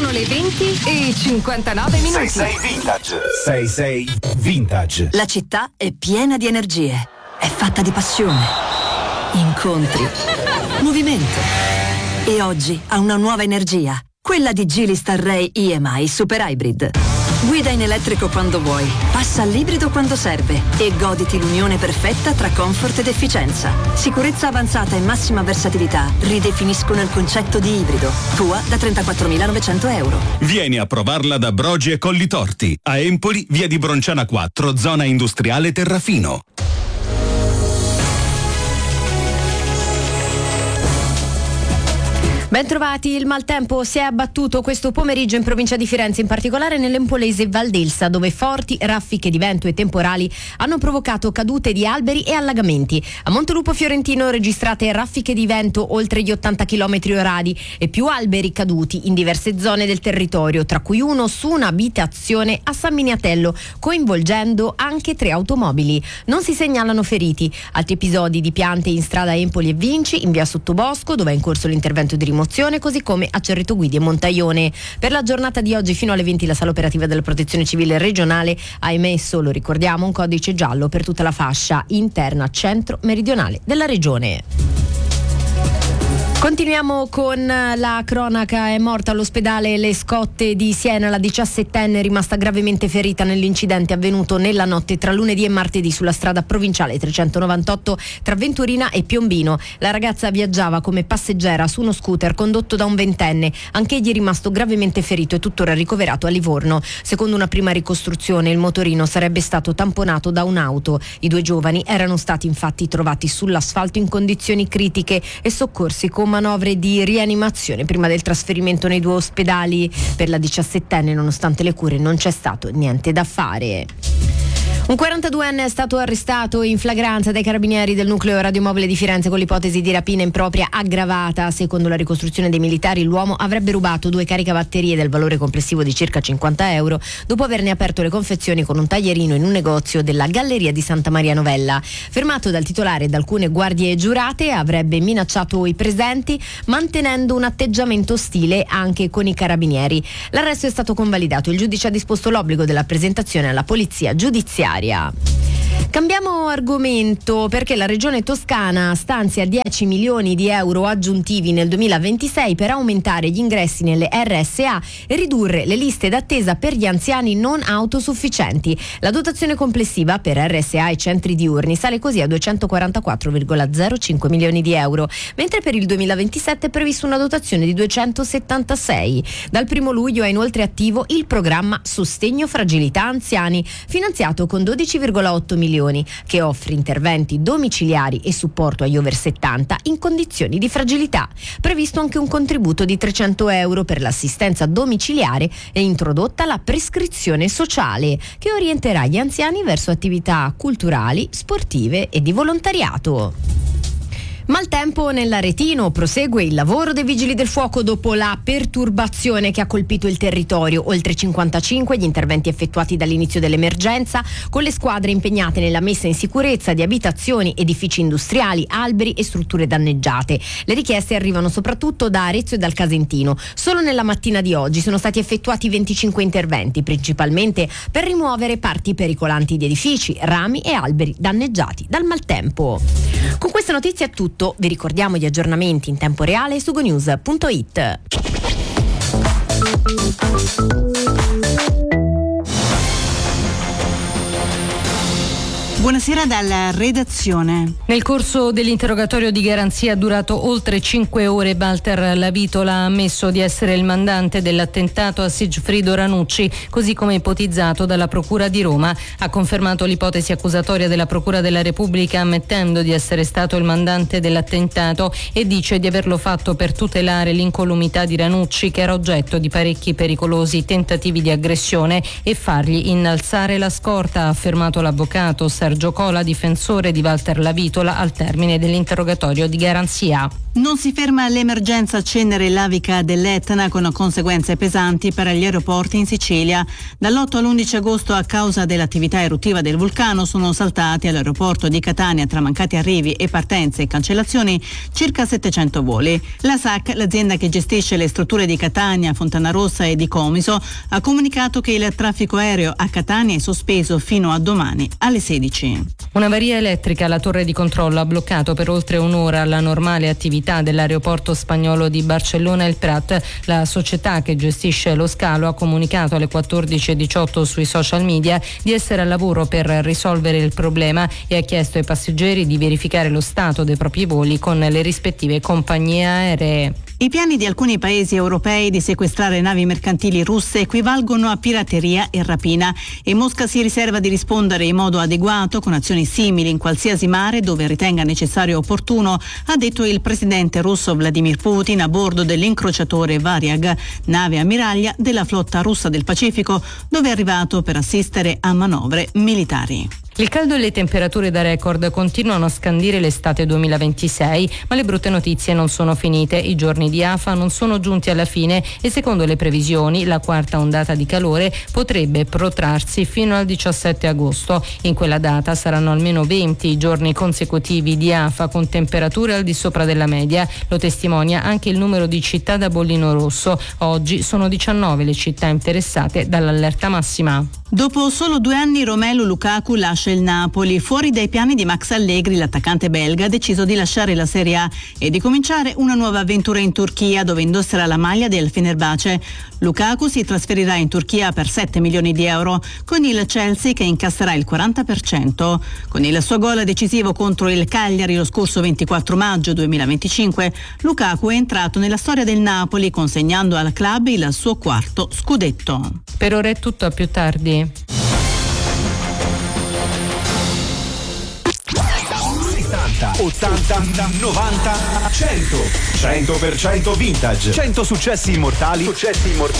Sono le 20:59. 66 Vintage. 66 Vintage. La città è piena di energie. È fatta di passione, incontri, movimento. E oggi ha una nuova energia. Quella di Geely Starray EMI Super Hybrid. Guida in elettrico quando vuoi, passa all'ibrido quando serve e goditi l'unione perfetta tra comfort ed efficienza. Sicurezza avanzata e massima versatilità ridefiniscono il concetto di ibrido. Tua da 34.900 euro. Vieni a provarla da Brogi e Collitorti. A Empoli, via di Bronciana 4, zona industriale Terrafino. Bentrovati, il maltempo si è abbattuto questo pomeriggio in provincia di Firenze, in particolare nell'empolese Valdelsa, dove forti raffiche di vento e temporali hanno provocato cadute di alberi e allagamenti. A Montelupo Fiorentino registrate raffiche di vento oltre gli 80 km/h e più alberi caduti in diverse zone del territorio, tra cui uno su un'abitazione a San Miniatello, coinvolgendo anche 3 automobili. Non si segnalano feriti. Altri episodi di piante in strada Empoli e Vinci, in via Sottobosco, dove è in corso l'intervento di rimozione, così come a Cerreto Guidi e Montaione. Per la giornata di oggi fino alle 20 la sala operativa della Protezione Civile regionale ha emesso, lo ricordiamo, un codice giallo per tutta la fascia interna centro-meridionale della regione. Continuiamo con la cronaca. È morta all'ospedale Le Scotte di Siena la 17enne rimasta gravemente ferita nell'incidente avvenuto nella notte tra lunedì e martedì sulla strada provinciale 398 tra Venturina e Piombino. La ragazza viaggiava come passeggera su uno scooter condotto da un ventenne, anch'egli rimasto gravemente ferito e tuttora ricoverato a Livorno. Secondo una prima ricostruzione il motorino sarebbe stato tamponato da un'auto. I 2 giovani erano stati infatti trovati sull'asfalto in condizioni critiche e soccorsi con manovre di rianimazione prima del trasferimento nei 2 ospedali. Per la 17enne, nonostante le cure, non c'è stato niente da fare. Un 42enne è stato arrestato in flagranza dai carabinieri del nucleo radiomobile di Firenze con l'ipotesi di rapina impropria aggravata. Secondo la ricostruzione dei militari, l'uomo avrebbe rubato 2 caricabatterie del valore complessivo di circa 50 euro dopo averne aperto le confezioni con un taglierino in un negozio della Galleria di Santa Maria Novella. Fermato dal titolare e da alcune guardie giurate, avrebbe minacciato i presenti mantenendo un atteggiamento ostile anche con i carabinieri. L'arresto è stato convalidato. Il giudice ha disposto l'obbligo della presentazione alla polizia giudiziaria. Cambiamo argomento perché la regione toscana stanzia 10 milioni di euro aggiuntivi nel 2026 per aumentare gli ingressi nelle RSA e ridurre le liste d'attesa per gli anziani non autosufficienti. La dotazione complessiva per RSA e centri diurni sale così a 244,05 milioni di euro, mentre per il 2027 è prevista una dotazione di 276. Dal 1 luglio è inoltre attivo il programma Sostegno Fragilità Anziani, finanziato con 12,8 milioni, che offre interventi domiciliari e supporto agli over 70 in condizioni di fragilità. Previsto anche un contributo di 300 euro per l'assistenza domiciliare e introdotta la prescrizione sociale, che orienterà gli anziani verso attività culturali, sportive e di volontariato. Maltempo nell'Aretino, prosegue il lavoro dei vigili del fuoco dopo la perturbazione che ha colpito il territorio. Oltre 55 gli interventi effettuati dall'inizio dell'emergenza, con le squadre impegnate nella messa in sicurezza di abitazioni, edifici industriali, alberi e strutture danneggiate. Le richieste arrivano soprattutto da Arezzo e dal Casentino. Solo nella mattina di oggi sono stati effettuati 25 interventi, principalmente per rimuovere parti pericolanti di edifici, rami e alberi danneggiati dal maltempo. Con questa notizia è tutto. Vi ricordiamo gli aggiornamenti in tempo reale su gonews.it. Buonasera dalla redazione. Nel corso dell'interrogatorio di garanzia durato oltre 5 ore, Walter Lavitola ha ammesso di essere il mandante dell'attentato a Sigfrido Ranucci, così come ipotizzato dalla Procura di Roma. Ha confermato l'ipotesi accusatoria della Procura della Repubblica, ammettendo di essere stato il mandante dell'attentato, e dice di averlo fatto per tutelare l'incolumità di Ranucci, che era oggetto di parecchi pericolosi tentativi di aggressione, e fargli innalzare la scorta, ha affermato l'avvocato Sardelli Sergio Cola, difensore di Walter Lavitola, al termine dell'interrogatorio di garanzia. Non si ferma l'emergenza cenere lavica dell'Etna con conseguenze pesanti per gli aeroporti in Sicilia. Dall'8 all'11 agosto, a causa dell'attività eruttiva del vulcano, sono saltati all'aeroporto di Catania, tra mancati arrivi e partenze e cancellazioni, circa 700 voli. La SAC, l'azienda che gestisce le strutture di Catania, Fontanarossa e di Comiso, ha comunicato che il traffico aereo a Catania è sospeso fino a domani alle 16. Una avaria elettrica alla torre di controllo ha bloccato per oltre un'ora la normale attività dell'aeroporto spagnolo di Barcellona El Prat. La società che gestisce lo scalo ha comunicato alle 14:18 sui social media di essere al lavoro per risolvere il problema e ha chiesto ai passeggeri di verificare lo stato dei propri voli con le rispettive compagnie aeree. I piani di alcuni paesi europei di sequestrare navi mercantili russe equivalgono a pirateria e rapina e Mosca si riserva di rispondere in modo adeguato con azioni simili in qualsiasi mare dove ritenga necessario e opportuno, ha detto il presidente russo Vladimir Putin a bordo dell'incrociatore Variag, nave ammiraglia della flotta russa del Pacifico, dove è arrivato per assistere a manovre militari. Il caldo e le temperature da record continuano a scandire l'estate 2026, ma le brutte notizie non sono finite. I giorni di afa non sono giunti alla fine e secondo le previsioni la quarta ondata di calore potrebbe protrarsi fino al 17 agosto. In quella data saranno almeno 20 i giorni consecutivi di afa con temperature al di sopra della media. Lo testimonia anche il numero di città da bollino rosso. Oggi sono 19 le città interessate dall'allerta massima. Dopo solo 2 anni Romelu Lukaku lascia il Napoli. Fuori dai piani di Max Allegri, l'attaccante belga ha deciso di lasciare la Serie A e di cominciare una nuova avventura in Turchia, dove indosserà la maglia del Fenerbahce. Lukaku si trasferirà in Turchia per 7 milioni di euro, con il Chelsea che incasserà il 40%. Con il suo gol decisivo contro il Cagliari lo scorso 24 maggio 2025, Lukaku è entrato nella storia del Napoli, consegnando al club il suo 4º scudetto. Per ora è tutto, a più tardi. 80, 90, 100. 100% vintage. 100 successi immortali